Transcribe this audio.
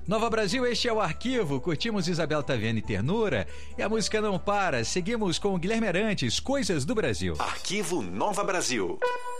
Nova Brasil, este é o Arquivo. Curtimos Isabel Taviani Ternura e a música não para. Seguimos com o Guilherme Arantes, Coisas do Brasil. Arquivo Nova Brasil.